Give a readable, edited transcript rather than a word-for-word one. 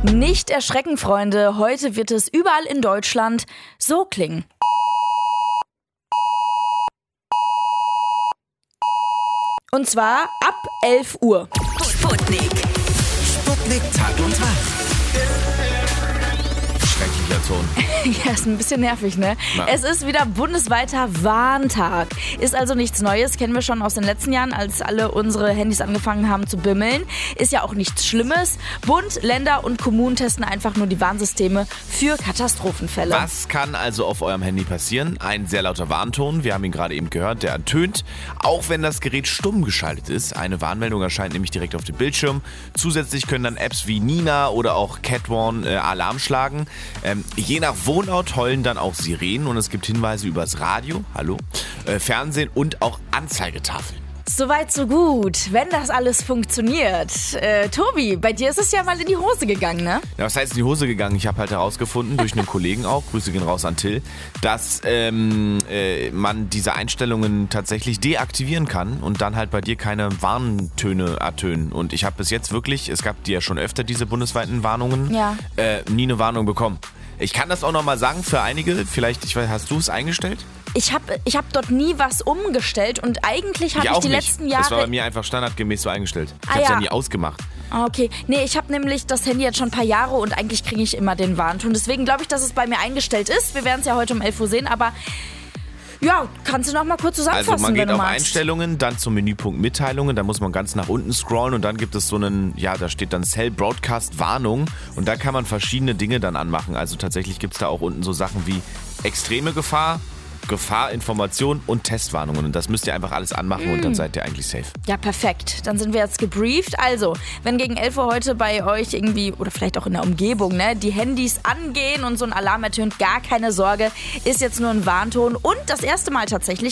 Nicht erschrecken, Freunde. Heute wird es überall in Deutschland so klingen. Und zwar ab 11 Uhr. Sputnik Tag und Tag. Schrecklicher Ton. Ja, ist ein bisschen nervig, ne? Na. Es ist wieder bundesweiter Warntag. Ist also nichts Neues, kennen wir schon aus den letzten Jahren, als alle unsere Handys angefangen haben zu bimmeln. Ist ja auch nichts Schlimmes. Bund, Länder und Kommunen testen einfach nur die Warnsysteme für Katastrophenfälle. Was kann also auf eurem Handy passieren? Ein sehr lauter Warnton, wir haben ihn gerade eben gehört, der ertönt, auch wenn das Gerät stumm geschaltet ist. Eine Warnmeldung erscheint nämlich direkt auf dem Bildschirm. Zusätzlich können dann Apps wie Nina oder auch Catwarn Alarm schlagen. Je nach Wohnort heulen dann auch Sirenen und es gibt Hinweise übers Radio, Fernsehen und auch Anzeigetafeln. Soweit, so gut. Wenn das alles funktioniert. Tobi, bei dir ist es ja mal in die Hose gegangen, ne? Ja, was heißt in die Hose gegangen? Ich habe halt herausgefunden, durch einen Kollegen auch, Grüße gehen raus an Till, dass man diese Einstellungen tatsächlich deaktivieren kann und dann halt bei dir keine Warntöne ertönen. Und ich habe bis jetzt wirklich, es gab ja schon öfter diese bundesweiten Warnungen, nie eine Warnung bekommen. Ich kann das auch nochmal sagen für einige, vielleicht, hast du es eingestellt? Ich hab dort nie was umgestellt und eigentlich habe ich die letzten Jahre... Das war bei mir einfach standardgemäß so eingestellt. Ich habe es ja nie ausgemacht. Okay, nee, ich habe nämlich das Handy jetzt schon ein paar Jahre und eigentlich kriege ich immer den Warnton. Deswegen glaube ich, dass es bei mir eingestellt ist. Wir werden es ja heute um 11 Uhr sehen, aber... Ja, kannst du noch mal kurz zusammenfassen, Also man geht auf magst. Einstellungen, dann zum Menüpunkt Mitteilungen, da muss man ganz nach unten scrollen und dann gibt es so einen, da steht dann Cell Broadcast Warnung und da kann man verschiedene Dinge dann anmachen. Also tatsächlich gibt es da auch unten so Sachen wie extreme Gefahr, Gefahrinformation und Testwarnungen. Und das müsst ihr einfach alles anmachen und dann seid ihr eigentlich safe. Ja, perfekt. Dann sind wir jetzt gebrieft. Also, wenn gegen 11 Uhr heute bei euch irgendwie, oder vielleicht auch in der Umgebung, ne, die Handys angehen und so ein Alarm ertönt, gar keine Sorge, ist jetzt nur ein Warnton. Und das erste Mal tatsächlich